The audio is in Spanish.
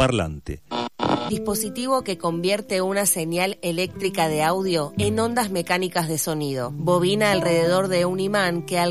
parlante. Dispositivo que convierte una señal eléctrica de audio en ondas mecánicas de sonido. Bobina alrededor de un imán que al